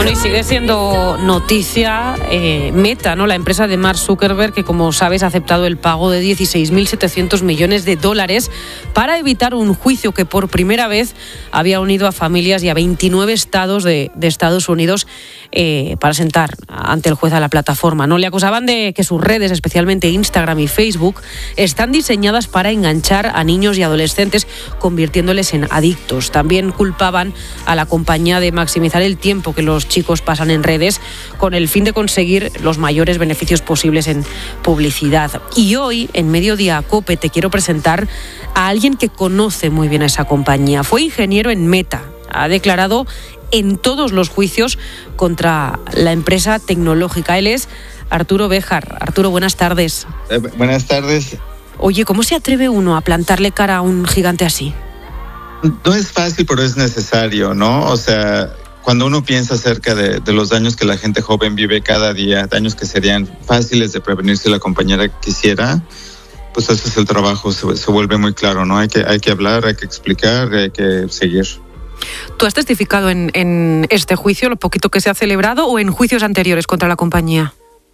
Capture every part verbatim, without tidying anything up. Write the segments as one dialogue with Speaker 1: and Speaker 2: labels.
Speaker 1: Bueno, y sigue siendo noticia eh, Meta, ¿no? La empresa de Mark Zuckerberg, que como sabes ha aceptado el pago de dieciséis mil setecientos millones de dólares para evitar un juicio que por primera vez había unido a familias y a veintinueve estados de, de Estados Unidos eh, para sentar ante el juez a la plataforma, ¿no? Le acusaban de que sus redes, especialmente Instagram y Facebook, están diseñadas para enganchar a niños y adolescentes, convirtiéndoles en adictos. También culpaban a la compañía de maximizar el tiempo que los chicos pasan en redes con el fin de conseguir los mayores beneficios posibles en publicidad. Y hoy, en Mediodía Cope, te quiero presentar a alguien que conoce muy bien a esa compañía. Fue ingeniero en Meta. Ha declarado en todos los juicios contra la empresa tecnológica. Él es Arturo Béjar. Arturo, buenas tardes.
Speaker 2: Eh, buenas tardes.
Speaker 1: Oye, ¿cómo se atreve uno a plantarle cara a un gigante así?
Speaker 2: No es fácil, pero es necesario, ¿no? O sea, cuando uno piensa acerca de, de los daños que la gente joven vive cada día, daños que serían fáciles de prevenir si la compañera quisiera, pues ese es el trabajo, se, se vuelve muy claro, ¿no? Hay que, hay que hablar, hay que explicar, hay que seguir.
Speaker 1: ¿Tú has testificado en, en este juicio, lo poquito que se ha celebrado, o en juicios anteriores contra la compañía?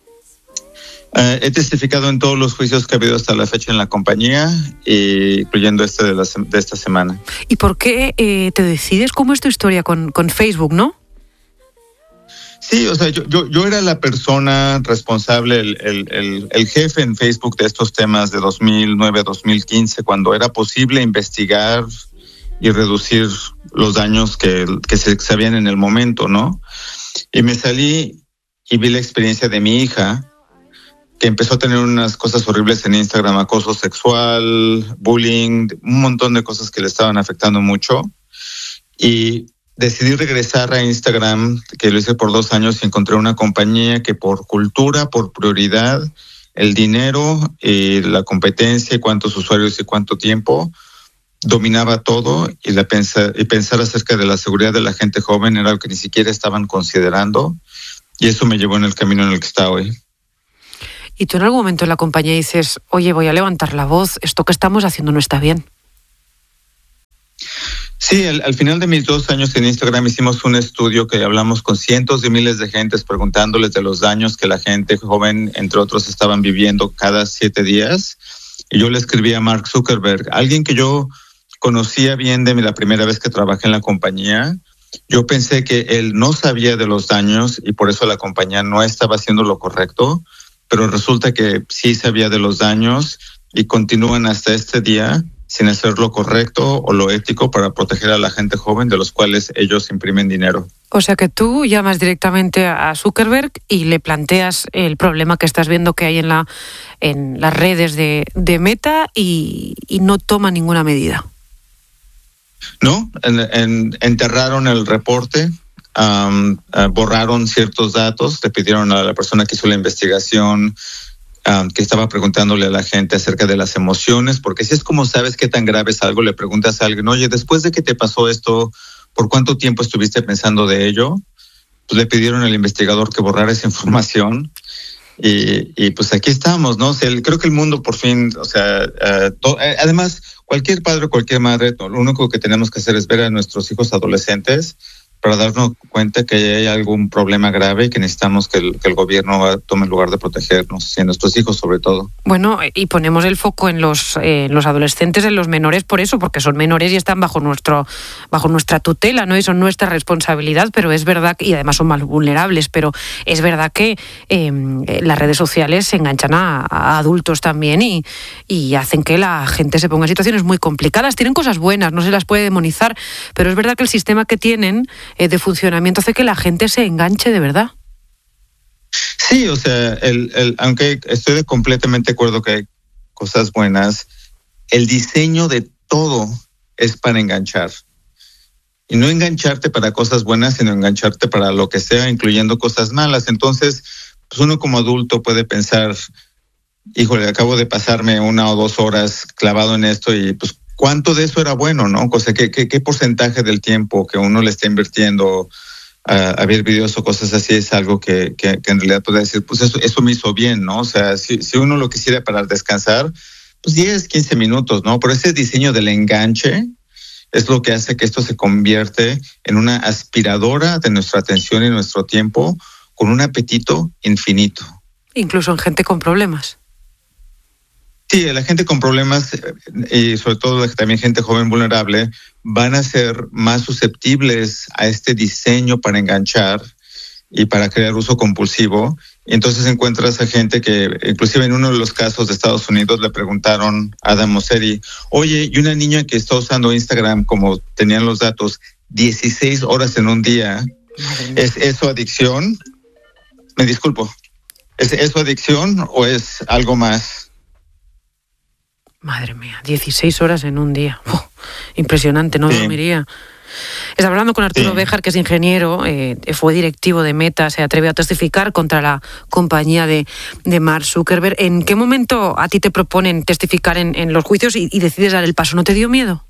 Speaker 2: Uh, he testificado en todos los juicios que ha habido hasta la fecha en la compañía, incluyendo este de, la, de esta semana.
Speaker 1: ¿Y por qué eh, te decides? ¿Cómo es tu historia con, con Facebook, no?
Speaker 2: Sí, o sea, yo, yo, yo era la persona responsable, el, el, el, el jefe en Facebook de estos temas de dos mil nueve a dos mil quince, cuando era posible investigar y reducir los daños que, que se sabían en el momento, ¿no? Y me salí y vi la experiencia de mi hija, que empezó a tener unas cosas horribles en Instagram, acoso sexual, bullying, un montón de cosas que le estaban afectando mucho. Y decidí regresar a Instagram, que lo hice por dos años, y encontré una compañía que por cultura, por prioridad, el dinero y la competencia y cuántos usuarios y cuánto tiempo, dominaba todo, y, la pensa, y pensar acerca de la seguridad de la gente joven era algo que ni siquiera estaban considerando, y eso me llevó en el camino en el que está hoy.
Speaker 1: ¿Y tú en algún momento en la compañía dices, oye, voy a levantar la voz, esto que estamos haciendo no está bien?
Speaker 2: Sí, al, al final de mis dos años en Instagram hicimos un estudio que hablamos con cientos de miles de gentes preguntándoles de los daños que la gente joven, entre otros, estaban viviendo cada siete días. Y yo le escribí a Mark Zuckerberg, alguien que yo conocía bien de la primera vez que trabajé en la compañía. Yo pensé que él no sabía de los daños y por eso la compañía no estaba haciendo lo correcto, pero resulta que sí sabía de los daños y continúan hasta este día sin hacer lo correcto o lo ético para proteger a la gente joven, de los cuales ellos imprimen dinero.
Speaker 1: O sea que tú llamas directamente a Zuckerberg y le planteas el problema que estás viendo que hay en la en las redes de, de Meta y, y no toma ninguna medida.
Speaker 2: No, en, en, enterraron el reporte. Um, uh, borraron ciertos datos, le pidieron a la persona que hizo la investigación um, que estaba preguntándole a la gente acerca de las emociones, porque si es como sabes qué tan grave es algo, le preguntas a alguien, oye, después de que te pasó esto, ¿por cuánto tiempo estuviste pensando de ello? Pues le pidieron al investigador que borrara esa información y, y pues aquí estamos, ¿no? O sea, el, creo que el mundo por fin, o sea, uh, to, eh, además, cualquier padre o cualquier madre, lo único que tenemos que hacer es ver a nuestros hijos adolescentes para darnos cuenta que hay algún problema grave y que necesitamos que el, que el gobierno tome el lugar de protegernos, y a nuestros hijos sobre todo.
Speaker 1: Bueno, y ponemos el foco en los, eh, en los adolescentes, en los menores, por eso, porque son menores y están bajo nuestro bajo nuestra tutela, ¿no? Y son nuestra responsabilidad, pero es verdad, y además son más vulnerables, pero es verdad que eh, las redes sociales se enganchan a, a adultos también y, y hacen que la gente se ponga en situaciones muy complicadas. Tienen cosas buenas, no se las puede demonizar, pero es verdad que el sistema que tienen de funcionamiento hace que la gente se enganche de verdad.
Speaker 2: Sí, o sea, el, el, aunque estoy de completamente de acuerdo que hay cosas buenas, el diseño de todo es para enganchar. Y no engancharte para cosas buenas, sino engancharte para lo que sea, incluyendo cosas malas. Entonces, pues uno como adulto puede pensar, híjole, acabo de pasarme una o dos horas clavado en esto y pues ¿cuánto de eso era bueno, no? O sea, ¿qué, qué, qué porcentaje del tiempo que uno le está invirtiendo a, a ver videos o cosas así es algo que, que, que en realidad puede decir, pues eso, eso me hizo bien, ¿no? O sea, si, si uno lo quisiera para descansar, pues diez, quince minutos, ¿no? Pero ese diseño del enganche es lo que hace que esto se convierte en una aspiradora de nuestra atención y nuestro tiempo con un apetito infinito.
Speaker 1: Incluso en gente con problemas.
Speaker 2: Sí, la gente con problemas y sobre todo también gente joven vulnerable van a ser más susceptibles a este diseño para enganchar y para crear uso compulsivo. Y entonces encuentras a gente que, inclusive en uno de los casos de Estados Unidos, le preguntaron a Adam Mosseri, oye, y una niña que está usando Instagram, como tenían los datos, dieciséis horas en un día, ¿es eso adicción? Me disculpo. ¿Es eso adicción o es algo más?
Speaker 1: Madre mía, dieciséis horas en un día. Oh, impresionante, no sí. dormiría. Está hablando con Arturo sí. Béjar, que es ingeniero, eh, fue directivo de Meta, se atreve a testificar contra la compañía de, de Mark Zuckerberg. ¿En qué momento a ti te proponen testificar en, en los juicios y, y decides dar el paso? ¿No te dio miedo?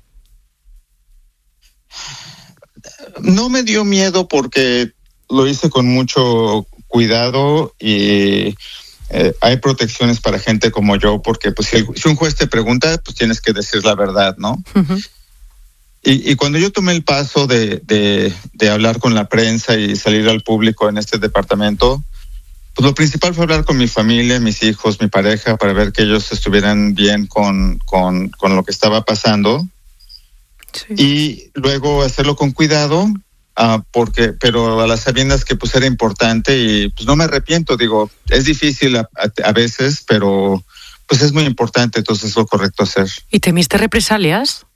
Speaker 2: No me dio miedo porque lo hice con mucho cuidado y eh, hay protecciones para gente como yo, porque pues si, el, si un juez te pregunta, pues tienes que decir la verdad, ¿no? Uh-huh. Y, y cuando yo tomé el paso de, de, de hablar con la prensa y salir al público en este departamento, pues lo principal fue hablar con mi familia, mis hijos, mi pareja, para ver que ellos estuvieran bien con, con, con lo que estaba pasando. Sí. Y luego hacerlo con cuidado, uh, porque, pero a las sabiendas que pues era importante y pues no me arrepiento, digo, es difícil a, a, a veces, pero pues es muy importante, entonces es lo correcto hacer.
Speaker 1: ¿Y temiste represalias?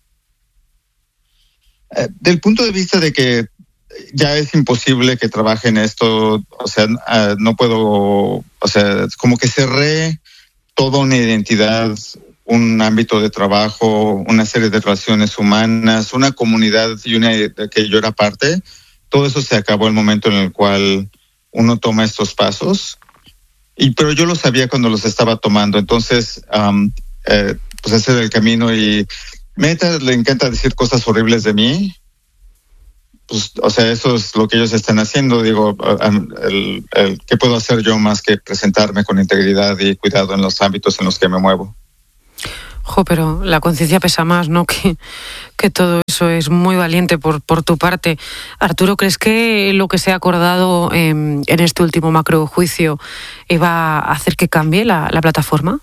Speaker 2: Uh, del punto de vista de que ya es imposible que trabaje en esto, o sea, uh, no puedo, o sea, como que cerré toda una identidad, un ámbito de trabajo, una serie de relaciones humanas, una comunidad y una de que yo era parte. Todo eso se acabó el momento en el cual uno toma estos pasos. Y pero yo lo sabía cuando los estaba tomando. Entonces, um, eh, pues ese era el camino. Y Meta le encanta decir cosas horribles de mí. Pues, o sea, eso es lo que ellos están haciendo. Digo, el, el, ¿qué puedo hacer yo más que presentarme con integridad y cuidado en los ámbitos en los que me muevo?
Speaker 1: Jo, pero la conciencia pesa más, ¿no? Que, que todo eso es muy valiente por, por tu parte. Arturo, ¿crees que lo que se ha acordado eh, en este último macrojuicio eh, va a hacer que cambie la, la plataforma?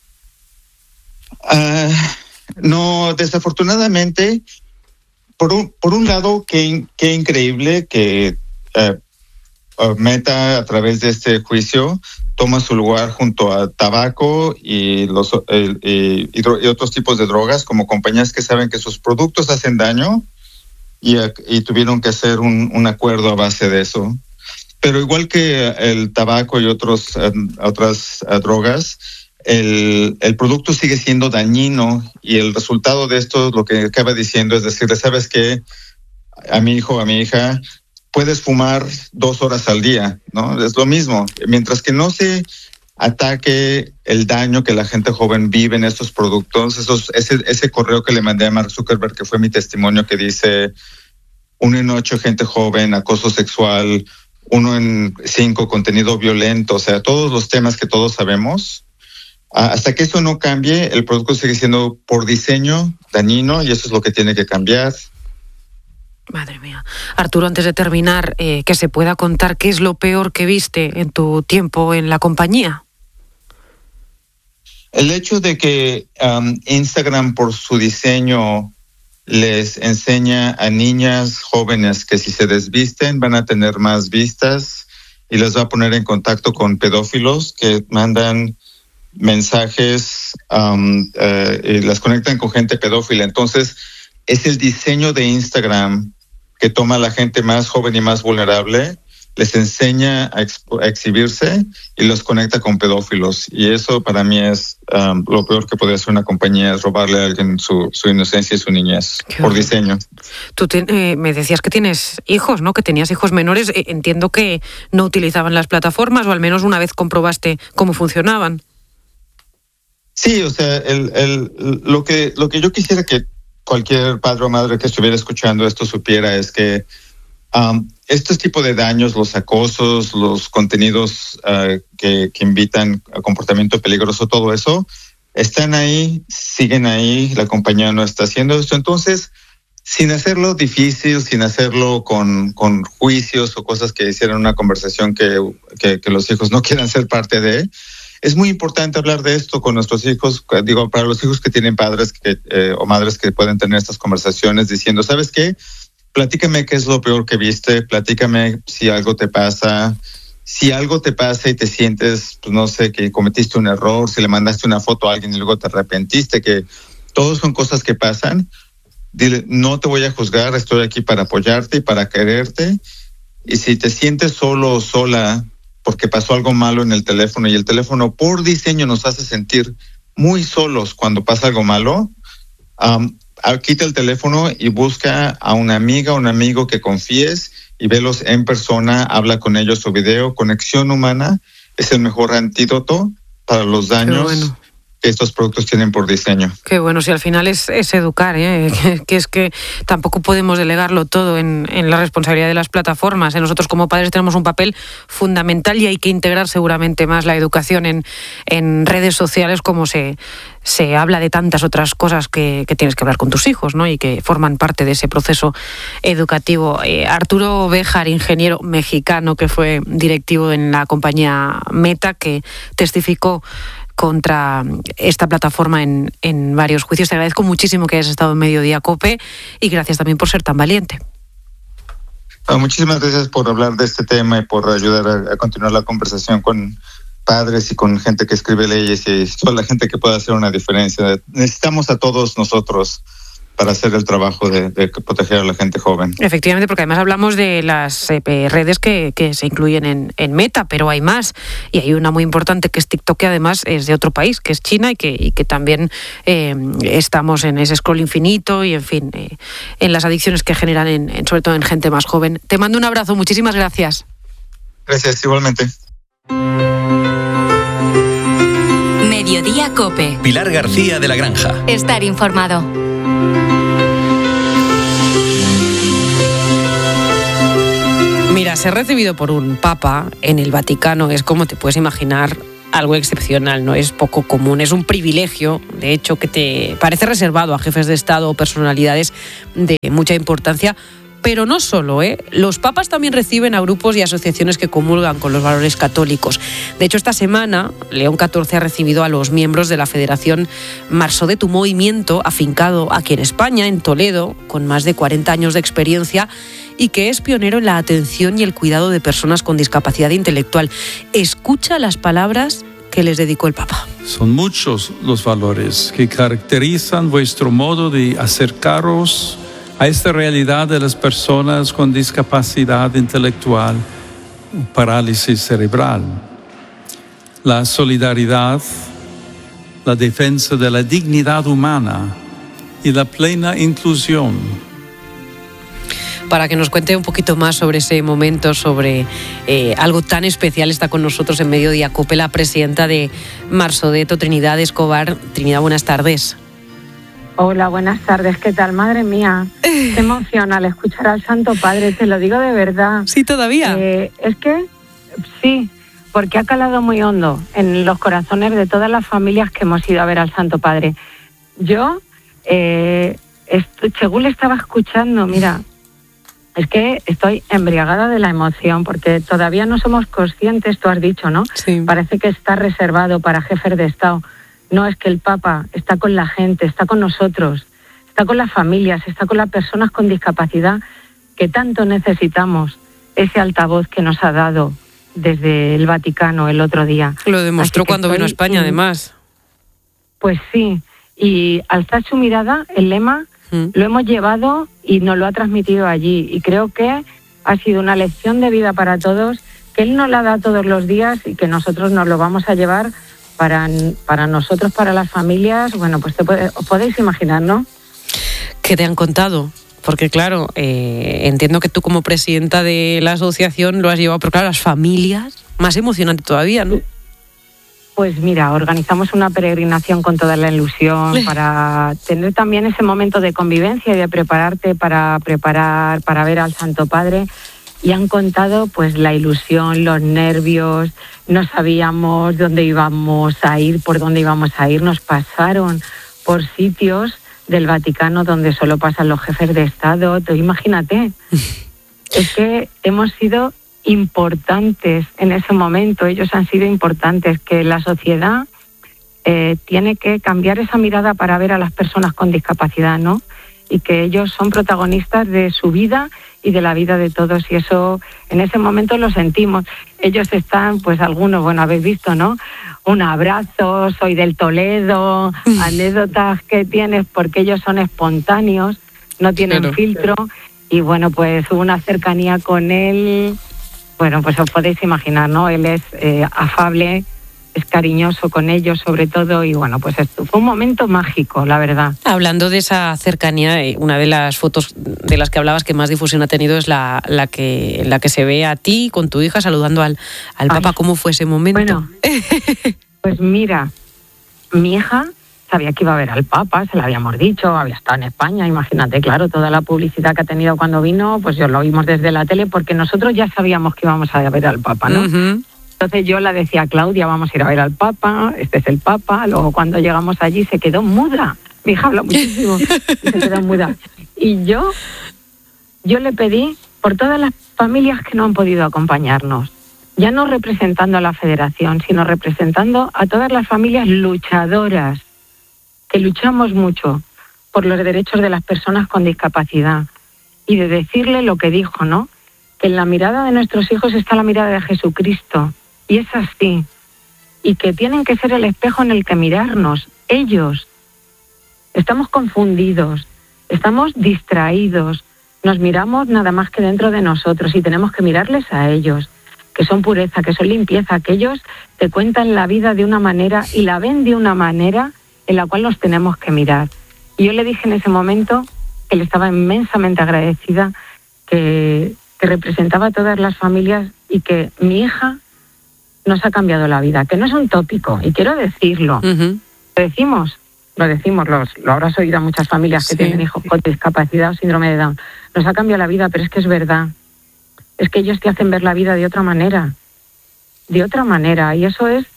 Speaker 2: Uh, no, desafortunadamente, por un, por un lado, qué, qué increíble que uh, uh, Meta, a través de este juicio, toma su lugar junto a tabaco y los eh, y, y otros tipos de drogas como compañías que saben que sus productos hacen daño y, y tuvieron que hacer un, un acuerdo a base de eso. Pero igual que el tabaco y otros eh, otras eh, drogas, el, el producto sigue siendo dañino y el resultado de esto, lo que acaba diciendo es decirle, ¿sabes qué? A mi hijo, a mi hija, puedes fumar dos horas al día, ¿no? Es lo mismo. Mientras que no se ataque el daño que la gente joven vive en estos productos, esos, ese, ese correo que le mandé a Mark Zuckerberg, que fue mi testimonio, que dice uno en ocho gente joven, acoso sexual, uno en cinco contenido violento, o sea, todos los temas que todos sabemos. Hasta que eso no cambie, el producto sigue siendo por diseño dañino y eso es lo que tiene que cambiar.
Speaker 1: Madre mía. Arturo, antes de terminar, eh, que se pueda contar qué es lo peor que viste en tu tiempo en la compañía.
Speaker 2: El hecho de que um, Instagram, por su diseño, les enseña a niñas jóvenes que si se desvisten van a tener más vistas y les va a poner en contacto con pedófilos que mandan mensajes um, uh, y las conectan con gente pedófila. Entonces, es el diseño de Instagram que toma a la gente más joven y más vulnerable, les enseña a, exp- a exhibirse y los conecta con pedófilos. Y eso para mí es um, lo peor que podría hacer una compañía, es robarle a alguien su, su inocencia y su niñez, Qué por horror. Diseño.
Speaker 1: Tú te, eh, me decías que tienes hijos, ¿no? Que tenías hijos menores. Eh, entiendo que no utilizaban las plataformas o al menos una vez comprobaste cómo funcionaban.
Speaker 2: Sí, o sea, el, el, lo que lo que yo quisiera que cualquier padre o madre que estuviera escuchando esto supiera es que um, estos tipos de daños, los acosos, los contenidos uh, que, que invitan a comportamiento peligroso, todo eso, están ahí, siguen ahí, la compañía no está haciendo esto. Entonces, sin hacerlo difícil, sin hacerlo con, con juicios o cosas que hicieran una conversación que, que, que los hijos no quieran ser parte de. Es muy importante hablar de esto con nuestros hijos, digo, para los hijos que tienen padres que, eh, o madres que pueden tener estas conversaciones diciendo, ¿sabes qué? Platícame qué es lo peor que viste, platícame si algo te pasa, si algo te pasa y te sientes, pues no sé, que cometiste un error, si le mandaste una foto a alguien y luego te arrepentiste, que todos son cosas que pasan. Dile, no te voy a juzgar, estoy aquí para apoyarte y para quererte. Y si te sientes solo o sola porque pasó algo malo en el teléfono, y el teléfono por diseño nos hace sentir muy solos cuando pasa algo malo, um, quita el teléfono y busca a una amiga o un amigo que confíes y velos en persona, habla con ellos o video. Conexión humana es el mejor antídoto para los daños que estos productos tienen por diseño.
Speaker 1: Qué bueno, si al final es, es educar, ¿eh? que, que es que tampoco podemos delegarlo todo en, en la responsabilidad de las plataformas. Nosotros como padres tenemos un papel fundamental y hay que integrar seguramente más la educación en, en redes sociales, como se, se habla de tantas otras cosas que, que tienes que hablar con tus hijos, ¿no? Y que forman parte de ese proceso educativo. Eh, Arturo Béjar, ingeniero mexicano que fue directivo en la compañía Meta, que testificó contra esta plataforma en, en varios juicios. Te agradezco muchísimo que hayas estado en Mediodía COPE y gracias también por ser tan valiente.
Speaker 2: Bueno, muchísimas gracias por hablar de este tema y por ayudar a, a continuar la conversación con padres y con gente que escribe leyes y toda la gente que pueda hacer una diferencia. Necesitamos a todos nosotros para hacer el trabajo de, de proteger a la gente joven.
Speaker 1: Efectivamente, porque además hablamos de las eh, redes que, que se incluyen en, en Meta, pero hay más. Y hay una muy importante que es TikTok, que además es de otro país, que es China, y que, y que también eh, estamos en ese scroll infinito y, en fin, eh, en las adicciones que generan, en, en, sobre todo en gente más joven. Te mando un abrazo, muchísimas gracias.
Speaker 2: Gracias, igualmente.
Speaker 3: Mediodía COPE.
Speaker 4: Pilar García de la Granja.
Speaker 3: Estar informado.
Speaker 1: Mira, ser recibido por un papa en el Vaticano es, como te puedes imaginar, algo excepcional, no es poco común, es un privilegio, de hecho, que te parece reservado a jefes de Estado o personalidades de mucha importancia. Pero no solo, ¿eh? Los papas también reciben a grupos y asociaciones que comulgan con los valores católicos. De hecho, esta semana, León catorce ha recibido a los miembros de la Federación Marsodet, un movimiento afincado aquí en España, en Toledo, con más de cuarenta años de experiencia y que es pionero en la atención y el cuidado de personas con discapacidad intelectual. Escucha las palabras que les dedicó el Papa.
Speaker 5: Son muchos los valores que caracterizan vuestro modo de acercaros a esta realidad de las personas con discapacidad intelectual o parálisis cerebral. La solidaridad, la defensa de la dignidad humana y la plena inclusión.
Speaker 1: Para que nos cuente un poquito más sobre ese momento, sobre eh, algo tan especial, está con nosotros en Mediodía COPE la presidenta de Marsodet, Trinidad Escobar. Trinidad, buenas tardes.
Speaker 6: Hola, buenas tardes. ¿Qué tal? Madre mía, qué emocional escuchar al Santo Padre, te lo digo de verdad.
Speaker 1: Sí, todavía.
Speaker 6: Eh, es que, sí, porque ha calado muy hondo en los corazones de todas las familias que hemos ido a ver al Santo Padre. Yo, eh, estoy, según le estaba escuchando, mira, es que estoy embriagada de la emoción, porque todavía no somos conscientes, tú has dicho, ¿no?
Speaker 1: Sí.
Speaker 6: Parece que está reservado para jefes de Estado. No, es que el Papa está con la gente, está con nosotros, está con las familias, está con las personas con discapacidad, que tanto necesitamos ese altavoz que nos ha dado desde el Vaticano el otro día.
Speaker 1: Lo demostró cuando vino a España,
Speaker 6: in...
Speaker 1: además.
Speaker 6: Pues sí, y alzar su mirada, el lema, mm. lo hemos llevado y nos lo ha transmitido allí. Y creo que ha sido una lección de vida para todos, que él nos la da todos los días y que nosotros nos lo vamos a llevar para, para nosotros, para las familias. Bueno, pues te puede, os podéis imaginar, ¿no?
Speaker 1: ¿Qué te han contado? Porque claro, eh, entiendo que tú como presidenta de la asociación lo has llevado, pero claro, las familias, más emocionante todavía, ¿no?
Speaker 6: Pues mira, organizamos una peregrinación con toda la ilusión para tener también ese momento de convivencia y de prepararte para preparar, para ver al Santo Padre. Y han contado pues la ilusión, los nervios, no sabíamos dónde íbamos a ir, por dónde íbamos a ir, nos pasaron por sitios del Vaticano, donde solo pasan los jefes de Estado. Tú imagínate, es que hemos sido importantes en ese momento, ellos han sido importantes, que la sociedad eh, tiene que cambiar esa mirada para ver a las personas con discapacidad, ¿no? Y que ellos son protagonistas de su vida y de la vida de todos, y eso en ese momento lo sentimos. Ellos están, pues algunos, bueno, habéis visto, ¿no? Un abrazo, soy del Toledo, anécdotas que tienes, porque ellos son espontáneos, no tienen claro, filtro, claro. Y bueno, pues hubo una cercanía con él, bueno, pues os podéis imaginar, ¿no? Él es eh, afable, es cariñoso con ellos sobre todo, y bueno, pues esto fue un momento mágico, la verdad.
Speaker 1: Hablando de esa cercanía, una de las fotos de las que hablabas que más difusión ha tenido es la, la, que, la que se ve a ti con tu hija saludando al, al Papa. ¿Cómo fue ese momento?
Speaker 6: Bueno, pues mira, mi hija sabía que iba a ver al Papa, se lo habíamos dicho, había estado en España, imagínate, claro, toda la publicidad que ha tenido cuando vino, pues yo lo vimos desde la tele, porque nosotros ya sabíamos que íbamos a ver al Papa, ¿no? Uh-huh. Entonces yo la decía a Claudia, vamos a ir a ver al Papa, este es el Papa. Luego cuando llegamos allí se quedó muda. Mi hija habla muchísimo y se quedó muda. Y yo, yo le pedí por todas las familias que no han podido acompañarnos, ya no representando a la federación, sino representando a todas las familias luchadoras, que luchamos mucho por los derechos de las personas con discapacidad, y de decirle lo que dijo, ¿no? Que en la mirada de nuestros hijos está la mirada de Jesucristo. Y es así, y que tienen que ser el espejo en el que mirarnos. Ellos estamos confundidos, estamos distraídos, nos miramos nada más que dentro de nosotros, y tenemos que mirarles a ellos, que son pureza, que son limpieza, que ellos te cuentan la vida de una manera y la ven de una manera en la cual nos tenemos que mirar. Y yo le dije en ese momento que le estaba inmensamente agradecida, que, que representaba a todas las familias, y que mi hija nos ha cambiado la vida, que no es un tópico, y quiero decirlo. Uh-huh. Lo decimos, lo decimos, los, lo habrás oído a muchas familias que sí. tienen hijos con discapacidad o síndrome de Down. Nos ha cambiado la vida, pero es que es verdad. Es que ellos te hacen ver la vida de otra manera, de otra manera, y eso es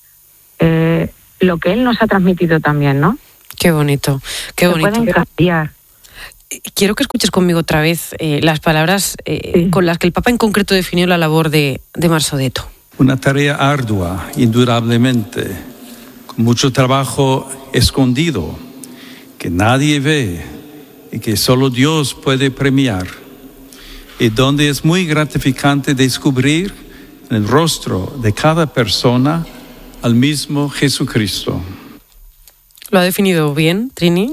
Speaker 6: eh, lo que él nos ha transmitido también, ¿no?
Speaker 1: Qué bonito, qué
Speaker 6: Se
Speaker 1: bonito.
Speaker 6: Pueden cambiar.
Speaker 1: Quiero que escuches conmigo otra vez eh, las palabras eh, sí. con las que el Papa en concreto definió la labor de, de Marsodetto.
Speaker 5: Una tarea ardua, indudablemente, con mucho trabajo escondido, que nadie ve y que solo Dios puede premiar, y donde es muy gratificante descubrir en el rostro de cada persona al mismo Jesucristo.
Speaker 1: ¿Lo ha definido bien, Trini?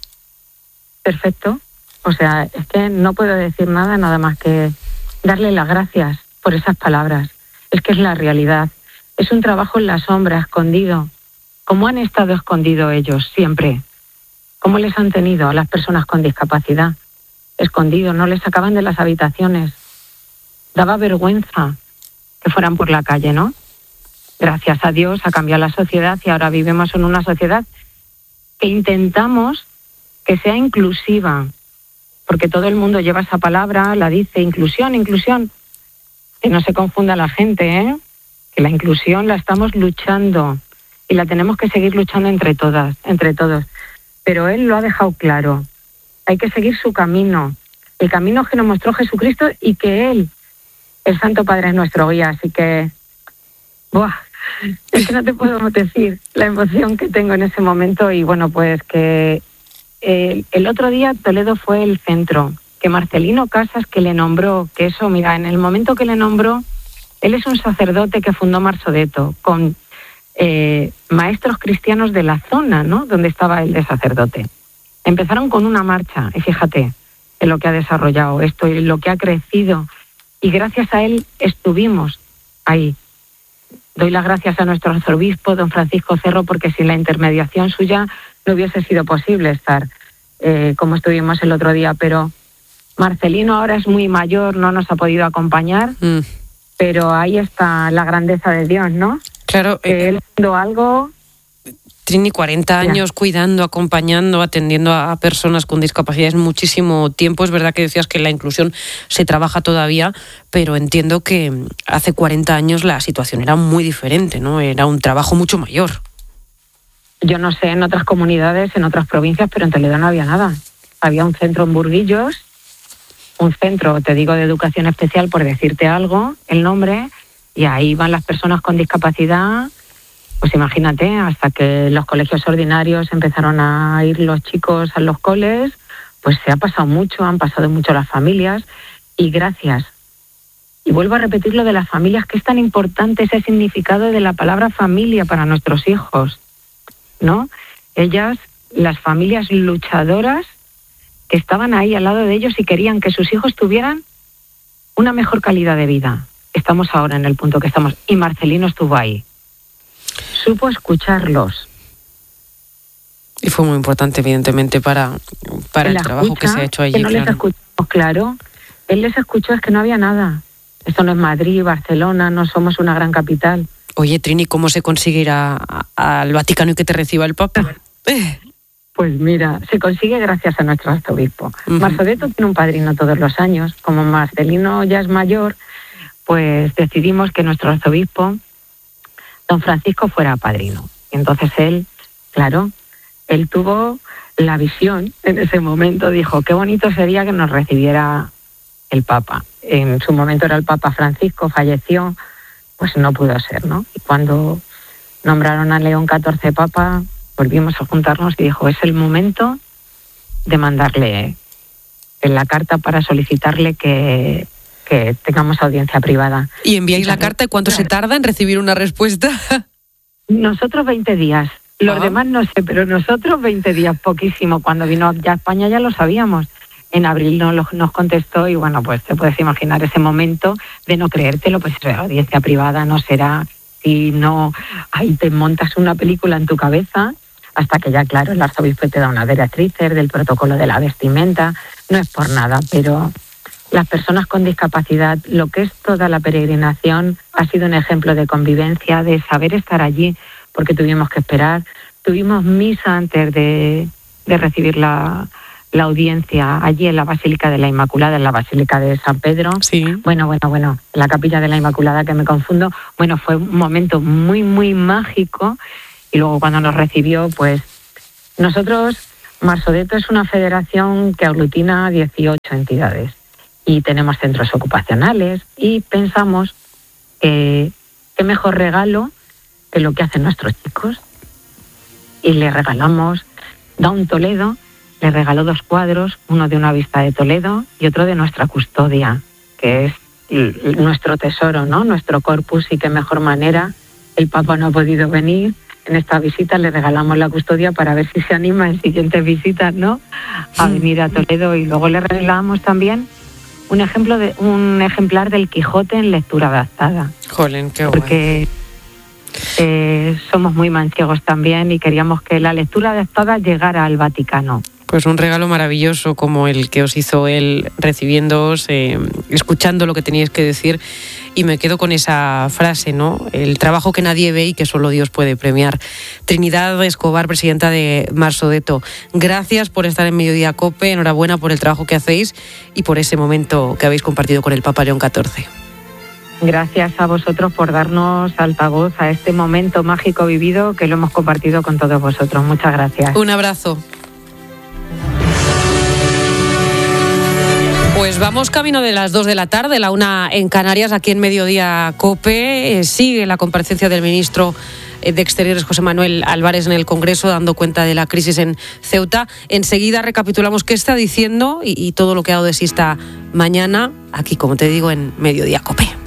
Speaker 6: Perfecto. O sea, es que no puedo decir nada, nada más que darle las gracias por esas palabras. Es que es la realidad. Es un trabajo en la sombra, escondido. ¿Cómo han estado escondidos ellos siempre? ¿Cómo les han tenido a las personas con discapacidad? Escondidos, no les sacaban de las habitaciones. Daba vergüenza que fueran por la calle, ¿no? Gracias a Dios ha cambiado la sociedad, y ahora vivimos en una sociedad que intentamos que sea inclusiva, porque todo el mundo lleva esa palabra, la dice, inclusión, inclusión. Que no se confunda la gente, ¿eh? Que la inclusión la estamos luchando, y la tenemos que seguir luchando entre todas, entre todos. Pero él lo ha dejado claro. Hay que seguir su camino, el camino que nos mostró Jesucristo, y que él, el Santo Padre, es nuestro guía. Así que, ¡buah! Es que no te puedo decir la emoción que tengo en ese momento. Y bueno, pues que eh, el otro día Toledo fue el centro, que Marcelino Casas, que le nombró, que eso, mira, en el momento que le nombró, él es un sacerdote que fundó Marsodetto, con eh, maestros cristianos de la zona, ¿no?, donde estaba él de sacerdote. Empezaron con una marcha, y fíjate en lo que ha desarrollado esto y lo que ha crecido, y gracias a él estuvimos ahí. Doy las gracias a nuestro arzobispo, don Francisco Cerro, porque sin la intermediación suya no hubiese sido posible estar eh, como estuvimos el otro día. Pero Marcelino ahora es muy mayor, no nos ha podido acompañar, mm. pero ahí está la grandeza de Dios, ¿no?
Speaker 1: Claro.
Speaker 6: Eh, él haciendo algo...
Speaker 1: Trini, cuarenta años ya. cuidando, acompañando, atendiendo a personas con discapacidad es muchísimo tiempo. Es verdad que decías que la inclusión se trabaja todavía, pero entiendo que hace cuarenta años la situación era muy diferente, ¿no? Era un trabajo mucho mayor.
Speaker 6: yo no sé en otras comunidades, en otras provincias, pero en Toledo no había nada. Había un centro en Burguillos, un centro, te digo, de educación especial, por decirte algo, el nombre, y ahí van las personas con discapacidad, pues imagínate, hasta que los colegios ordinarios empezaron a ir los chicos a los coles, pues se ha pasado mucho, han pasado mucho las familias, y gracias. Y vuelvo a repetir lo de las familias, que es tan importante ese significado de la palabra familia para nuestros hijos, ¿no? Ellas, las familias luchadoras, que estaban ahí al lado de ellos y querían que sus hijos tuvieran una mejor calidad de vida. Estamos ahora en el punto que estamos. Y Marcelino estuvo ahí. Supo escucharlos.
Speaker 1: Y fue muy importante, evidentemente, para, para el trabajo
Speaker 6: escucha,
Speaker 1: que se ha hecho allí.
Speaker 6: Que no
Speaker 1: claro.
Speaker 6: les escuchamos, claro. Él les escuchó, es que no había nada. Esto no es Madrid, Barcelona, no somos una gran capital.
Speaker 1: Oye, Trini, ¿cómo se consigue ir a, a, al Vaticano y que te reciba el Papa?
Speaker 6: Pues mira, se consigue gracias a nuestro arzobispo. Uh-huh. Marsodeto tiene un padrino todos los años. Como Marcelino ya es mayor, pues decidimos que nuestro arzobispo, don Francisco, fuera padrino. Y entonces él, claro, él tuvo la visión en ese momento, dijo, qué bonito sería que nos recibiera el Papa. En su momento era el Papa Francisco, falleció, pues no pudo ser, ¿no? Y cuando nombraron a León catorce Papa, volvimos a juntarnos y dijo, es el momento de mandarle en la carta para solicitarle que, que tengamos audiencia privada.
Speaker 1: ¿Y enviáis la carta y cuánto se tarda en recibir una respuesta?
Speaker 6: Nosotros veinte días. Los
Speaker 1: ah.
Speaker 6: demás no sé, pero nosotros veinte días, poquísimo. Cuando vino ya a España ya lo sabíamos. En abril no, lo, nos contestó y bueno, pues te puedes imaginar ese momento de no creértelo, pues la audiencia privada no será, y no, ahí te montas una película en tu cabeza, hasta que ya, claro, el arzobispo te da una directrices del protocolo de la vestimenta, no es por nada, pero las personas con discapacidad, lo que es toda la peregrinación, ha sido un ejemplo de convivencia, de saber estar allí, porque tuvimos que esperar, tuvimos misa antes de, de recibir la, la audiencia allí en la Basílica de la Inmaculada, en la Basílica de San Pedro.
Speaker 1: Sí.
Speaker 6: Bueno, bueno, bueno, en la Capilla de la Inmaculada, que me confundo. Bueno, fue un momento muy, muy mágico. Y luego cuando nos recibió, pues nosotros, Marsodeto es una federación que aglutina dieciocho entidades y tenemos centros ocupacionales y pensamos que qué mejor regalo que lo que hacen nuestros chicos. Y le regalamos, Don Toledo, le regaló dos cuadros, uno de una vista de Toledo y otro de nuestra custodia, que es nuestro tesoro, ¿no? Nuestro corpus, y qué mejor manera. El Papa no ha podido venir. En esta visita le regalamos la custodia para ver si se anima en siguientes visitas, ¿no? A venir a Toledo. Y luego le regalamos también un ejemplo de un ejemplar del Quijote en lectura adaptada.
Speaker 1: Jolín, qué
Speaker 6: bueno. Porque eh, somos muy manchegos también y queríamos que la lectura adaptada llegara al Vaticano.
Speaker 1: Pues un regalo maravilloso como el que os hizo él, recibiéndoos, eh, escuchando lo que teníais que decir, y me quedo con esa frase, ¿no? El trabajo que nadie ve y que solo Dios puede premiar. Trinidad Escobar, presidenta de Marsodeto, gracias por estar en Mediodía COPE, enhorabuena por el trabajo que hacéis y por ese momento que habéis compartido con el Papa León catorce.
Speaker 6: Gracias a vosotros por darnos altavoz a este momento mágico vivido que lo hemos compartido con todos vosotros. Muchas gracias.
Speaker 1: Un abrazo. Pues vamos camino de las dos de la tarde, la una en Canarias, aquí en Mediodía COPE. Eh, sigue la comparecencia del ministro de Exteriores, José Manuel Álvarez, en el Congreso, dando cuenta de la crisis en Ceuta. Enseguida recapitulamos qué está diciendo y, y todo lo que ha dado de sí esta mañana, aquí, como te digo, en Mediodía COPE.